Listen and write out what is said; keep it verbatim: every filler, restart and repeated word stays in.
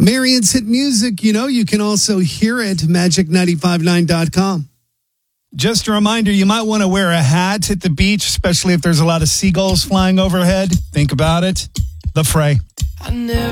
Marion's Hit Music, you know, you can also hear it, magic nine five nine dot com. Just a reminder, you might want to wear a hat at the beach, especially if there's a lot of seagulls flying overhead. Think about it. The Fray. I never